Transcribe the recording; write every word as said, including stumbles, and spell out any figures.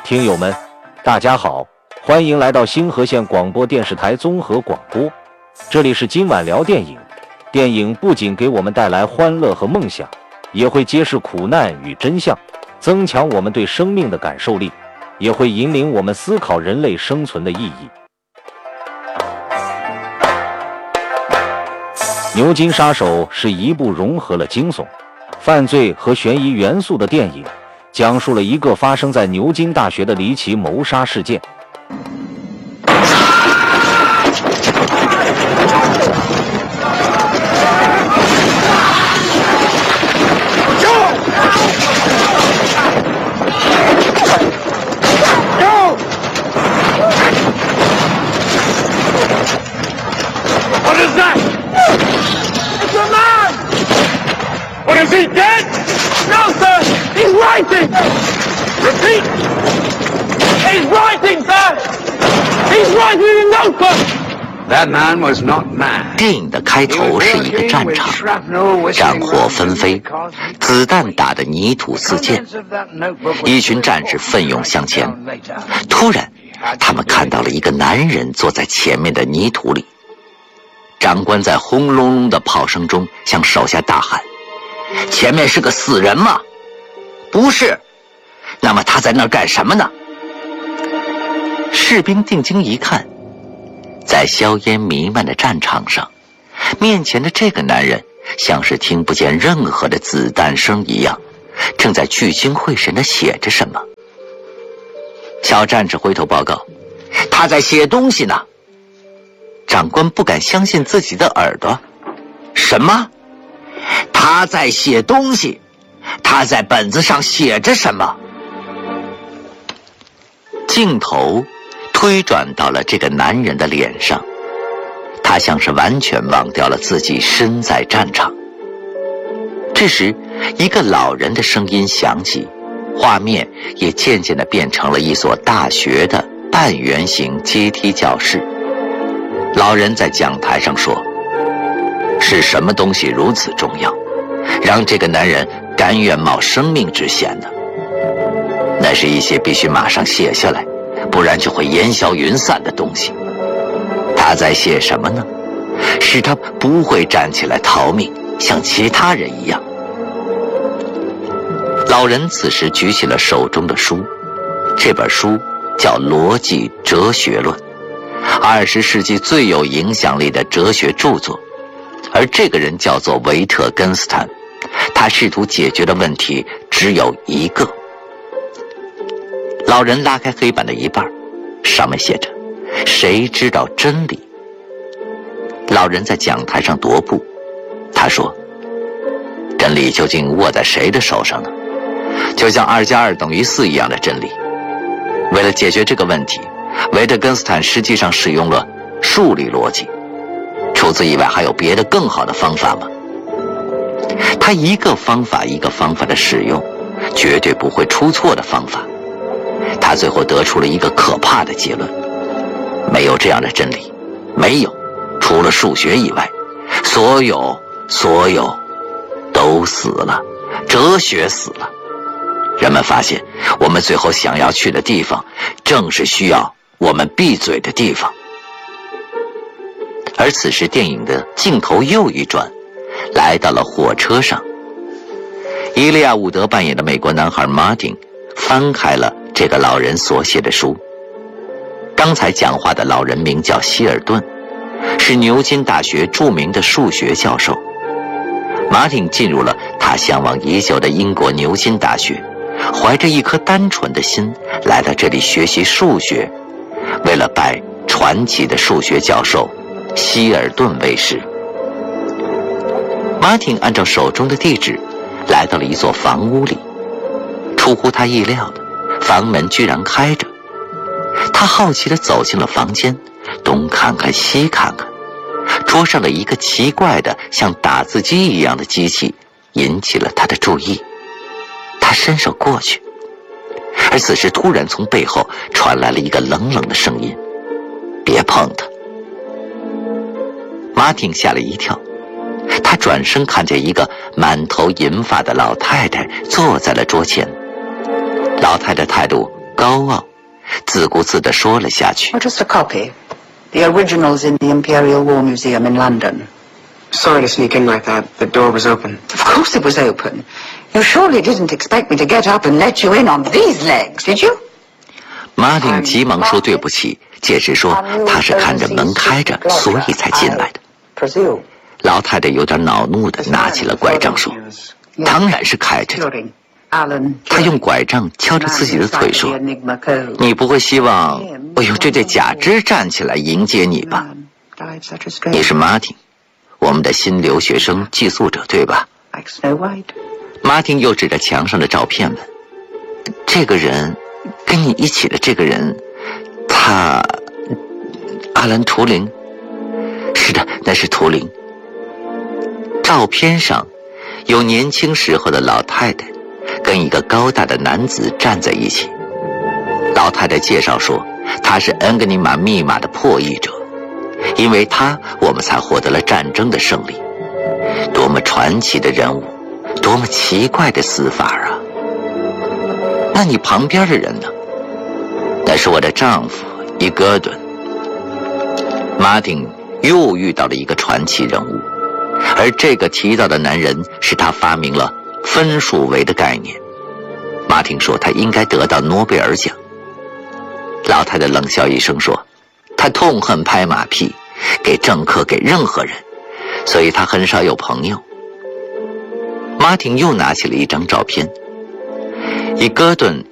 听友们，大家好，欢迎来到星河县广播电视台综合广播，这里是今晚聊电影。电影不仅给我们带来欢乐和梦想，也会揭示苦难与真相，增强我们对生命的感受力，也会引领我们思考人类生存的意义。牛津杀手是一部融合了惊悚、犯罪和悬疑元素的电影，讲述了一个发生在牛津大学的离奇谋杀事件。 Is he dead? No, sir! He's writing! Repeat! He's writing, sir! He's writing in a notebook! That man was not mad. 电影的开头是一个战场，战火纷飞，子弹打得泥土四溅，一群战士奋勇向前。突然，他们看到了一个男人坐在前面的泥土里。长官在轰隆隆的炮声中向手下大喊：前面是个死人吗？不是。那么他在那儿干什么呢？士兵定睛一看，在硝烟弥漫的战场上，面前的这个男人像是听不见任何的子弹声一样，正在聚精会神地写着什么。小战士回头报告，他在写东西呢。长官不敢相信自己的耳朵。什么？他在写东西？他在本子上写着什么？镜头推转到了这个男人的脸上，他像是完全忘掉了自己身在战场。这时，一个老人的声音响起，画面也渐渐地变成了一所大学的半圆形阶梯教室。老人在讲台上说：是什么东西如此重要，让这个男人甘愿冒生命之险呢？那是一些必须马上写下来，不然就会烟消云散的东西。他在写什么呢？使他不会站起来逃命，像其他人一样。老人此时举起了手中的书，这本书叫《逻辑哲学论》，二十世纪最有影响力的哲学著作。而这个人叫做维特根斯坦，他试图解决的问题只有一个。老人拉开黑板的一半，上面写着：谁知道真理？老人在讲台上踱步，他说：真理究竟握在谁的手上呢？就像二加二等于四一样的真理。为了解决这个问题，维特根斯坦实际上使用了数理逻辑。除此以外，还有别的更好的方法吗？他一个方法一个方法的使用，绝对不会出错的方法。他最后得出了一个可怕的结论：没有这样的真理，没有，除了数学以外，所有所有都死了，哲学死了。人们发现，我们最后想要去的地方，正是需要我们闭嘴的地方。而此时电影的镜头又一转，来到了火车上。伊利亚·伍德扮演的美国男孩马丁翻开了这个老人所写的书。刚才讲话的老人名叫希尔顿，是牛津大学著名的数学教授。马丁进入了他向往已久的英国牛津大学，怀着一颗单纯的心来到这里学习数学，为了拜传奇的数学教授希尔顿为师。马丁按照手中的地址来到了一座房屋里，出乎他意料的，房门居然开着。他好奇地走进了房间，东看看西看看，桌上的一个奇怪的像打字机一样的机器引起了他的注意。他伸手过去，而此时突然从背后传来了一个冷冷的声音：别碰它。马丁吓了一跳，他转身看见一个满头银发的老太太坐在了桌前。老太太态度高傲，自顾自地说了下去。 Or just a copy. The original's in the Imperial War Museum in London. Sorry to sneak in like that. The door was open. Of course it was open. You surely didn't expect me to get up and let you in on these legs, did you? 马丁急忙说对不起，解释说他是看着门开着，所以才进来的。老太太有点恼怒地拿起了拐杖说：“当然是开着的。”她用拐杖敲着自己的腿说：“你不会希望我用这对假肢站起来迎接你吧？你是马丁，我们的新留学生寄宿者，对吧？”马丁又指着墙上的照片问：“这个人，跟你一起的这个人，他，阿兰·图灵？是的，那是图灵。”照片上有年轻时候的老太太跟一个高大的男子站在一起。老太太介绍说，他是恩格尼玛密码的破译者，因为他我们才获得了战争的胜利。多么传奇的人物，多么奇怪的死法啊！那你旁边的人呢？那是我的丈夫伊戈顿。马丁又遇到了一个传奇人物，而这个提到的男人是他发明了分数维的概念。马丁说他应该得到诺贝尔奖。老太太冷笑一声说，他痛恨拍马屁，给政客，给任何人，所以他很少有朋友。马丁又拿起了一张照片，伊戈顿